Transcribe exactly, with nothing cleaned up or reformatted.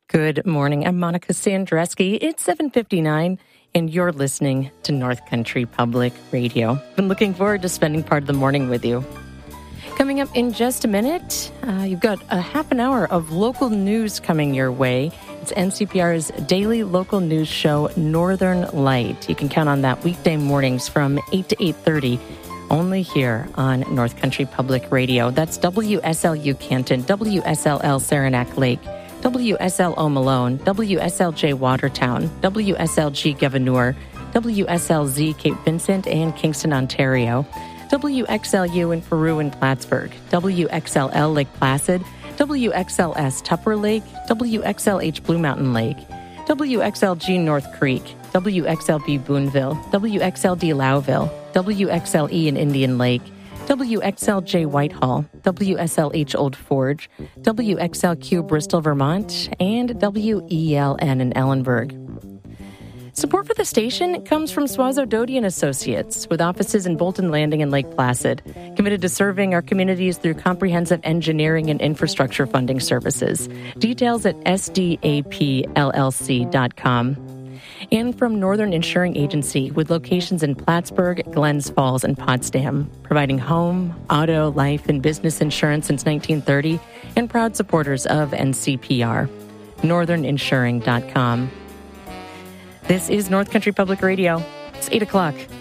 Good morning. I'm Monica Sandreski. It's seven fifty-nine, and you're listening to North Country Public Radio. Been looking forward to spending part of the morning with you. Coming up in just a minute, uh, you've got a half an hour of local news coming your way. It's N C P R's daily local news show, Northern Light. You can count on that weekday mornings from eight to eight thirty, only here on North Country Public Radio. That's W S L U Canton, W S L L Saranac Lake, W S L O'Malone, W S L J Watertown, W S L G Gouverneur, W S L Z Cape Vincent and Kingston, Ontario, W X L U in Peru and Plattsburgh, W X L L Lake Placid, W X L S Tupper Lake, W X L H Blue Mountain Lake, W X L G North Creek, W X L B Boonville, W X L D Lowville, W X L E in Indian Lake, W X L J Whitehall, W S L H Old Forge, W X L Q Bristol, Vermont, and W E L N in Ellenburg. Support for the station comes from Swazo Doty and Associates, with offices in Bolton Landing and Lake Placid, committed to serving our communities through comprehensive engineering and infrastructure funding services. Details at S D A P L L C dot com. And from Northern Insuring Agency, with locations in Plattsburgh, Glens Falls, and Potsdam, providing home, auto, life, and business insurance since nineteen thirty, and proud supporters of N C P R. northern insuring dot com. This is North Country Public Radio. It's eight o'clock.